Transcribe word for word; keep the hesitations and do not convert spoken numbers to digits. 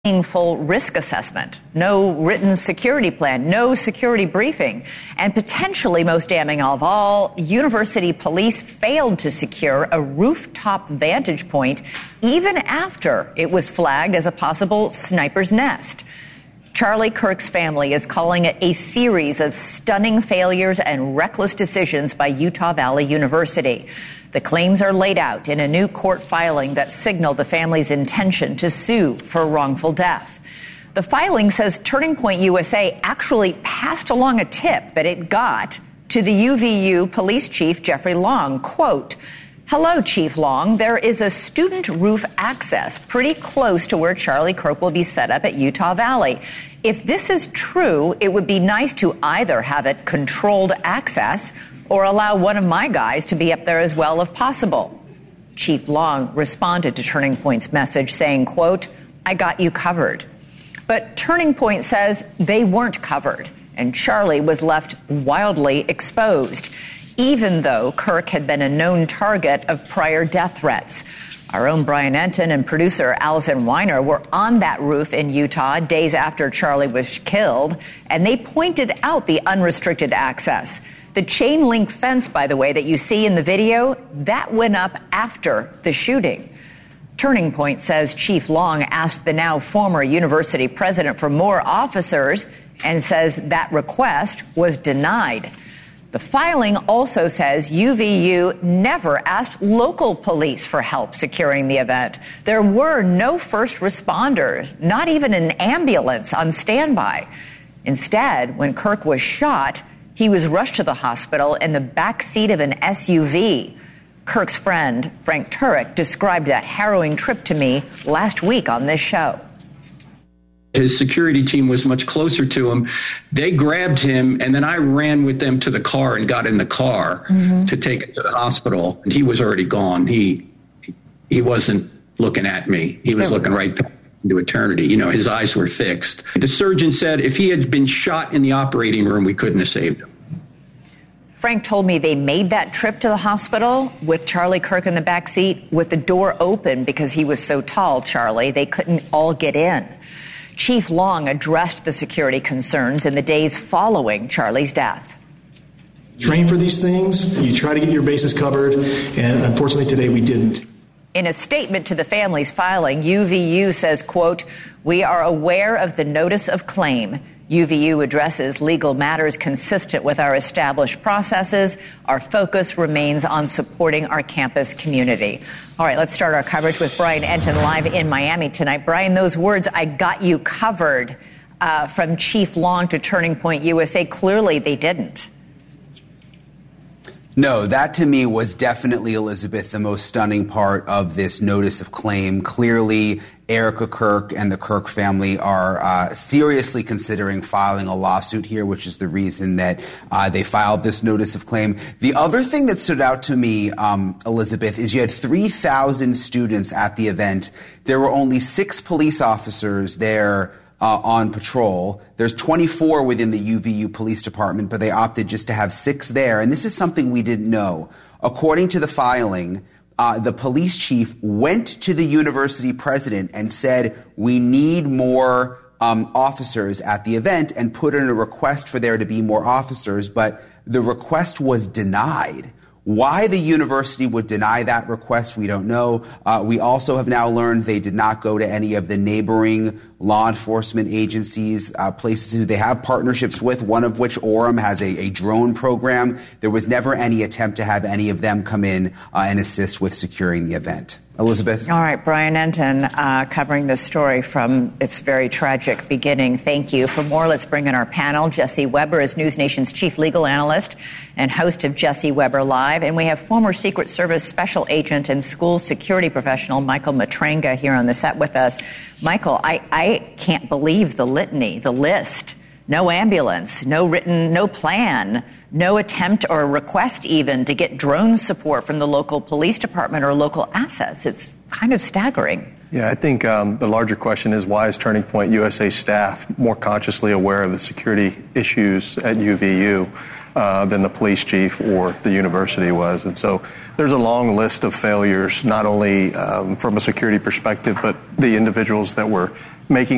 meaningful risk assessment, no written security plan, no security briefing, and potentially most damning of all, university police failed to secure a rooftop vantage point even after it was flagged as a possible sniper's nest. Charlie Kirk's family is calling it a series of stunning failures and reckless decisions by Utah Valley University. The claims are laid out in a new court filing that signal the family's intention to sue for wrongful death. The filing says Turning Point U S A actually passed along a tip that it got to the U V U police chief, Jeffrey Long. Quote, "Hello, Chief Long. There is a student roof access pretty close to where Charlie Kirk will be set up at Utah Valley. If this is true, it would be nice to either have it controlled access or allow one of my guys to be up there as well if possible." Chief Long responded to Turning Point's message saying, quote, "I got you covered." But Turning Point says they weren't covered, and Charlie was left wildly exposed, even though Kirk had been a known target of prior death threats. Our own Brian Enton and producer Allison Weiner were on that roof in Utah days after Charlie was killed, and they pointed out the unrestricted access. The chain link fence, by the way, that you see in the video, that went up after the shooting. Turning Point says Chief Long asked the now former university president for more officers and says that request was denied. The filing also says U V U never asked local police for help securing the event. There were no first responders, not even an ambulance on standby. Instead, when Kirk was shot, he was rushed to the hospital in the back seat of an S U V. Kirk's friend, Frank Turek, described that harrowing trip to me last week on this show. His security team was much closer to him. They grabbed him, and then I ran with them to the car and got in the car mm-hmm. to take him to the hospital. And he was already gone. He he wasn't looking at me. He was looking right into eternity. You know, his eyes were fixed. The surgeon said if he had been shot in the operating room, we couldn't have saved him. Frank told me they made that trip to the hospital with Charlie Kirk in the back seat with the door open because he was so tall, Charlie. They couldn't all get in. Chief Long addressed the security concerns in the days following Charlie's death. Train for these things. You try to get your bases covered, and unfortunately today we didn't. In a statement to the family's filing, U V U says, quote, "We are aware of the notice of claim. U V U addresses legal matters consistent with our established processes. Our focus remains on supporting our campus community." All right, let's start our coverage with Brian Enton live in Miami tonight. Brian, those words, "I got you covered," uh, from Chief Long to Turning Point U S A, clearly they didn't. No, that to me was definitely, Elizabeth, the most stunning part of this notice of claim. Clearly, Erica Kirk and the Kirk family are uh, seriously considering filing a lawsuit here, which is the reason that uh, they filed this notice of claim. The other thing that stood out to me, um, Elizabeth, is you had three thousand students at the event. There were only six police officers there Uh, on patrol. There's twenty-four within the U V U police department, but they opted just to have six there. And this is something we didn't know. According to the filing, uh, the police chief went to the university president and said, we need more um, officers at the event, and put in a request for there to be more officers. But the request was denied. Why the university would deny that request, we don't know. Uh, we also have now learned they did not go to any of the neighboring law enforcement agencies, uh, places who they have partnerships with, one of which, Orem, has a, a drone program. There was never any attempt to have any of them come in uh, and assist with securing the event. Elizabeth? All right, Brian Enton, uh, covering this story from its very tragic beginning. Thank you. For more, let's bring in our panel. Jesse Weber is News Nation's chief legal analyst and host of Jesse Weber Live. And we have former Secret Service special agent and school security professional Michael Matranga here on the set with us. Michael, I, I can't believe the litany, the list. No ambulance, no written, no plan, no attempt or request even to get drone support from the local police department or local assets. It's kind of staggering. Yeah, I think um, the larger question is, why is Turning Point U S A staff more consciously aware of the security issues at U V U uh, than the police chief or the university was? And so there's a long list of failures, not only um, from a security perspective, but the individuals that were making